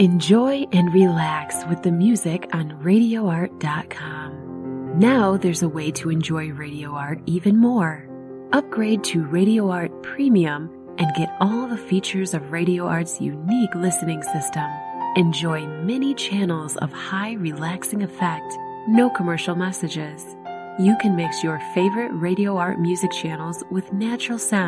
Enjoy and relax with the music on RadioArt.com. Now there's a way to enjoy Radio Art even more. Upgrade to Radio Art Premium and get all the features of Radio Art's unique listening system. Enjoy many channels of high relaxing effect, no commercial messages. You can mix your favorite Radio Art music channels with natural sound